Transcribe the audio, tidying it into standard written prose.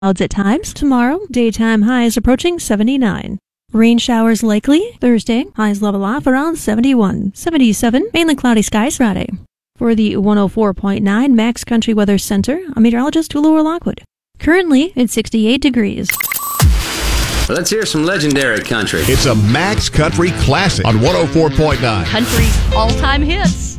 Clouds at times. Tomorrow, daytime highs approaching 79. Rain showers likely. Thursday, highs level off around 71. 77, mainly cloudy skies Friday. For the 104.9 Max Country Weather Center, I'm meteorologist Laura Lockwood. Currently, it's 68 degrees. Let's hear some legendary country. It's a Max Country classic on 104.9. Country's all-time hits.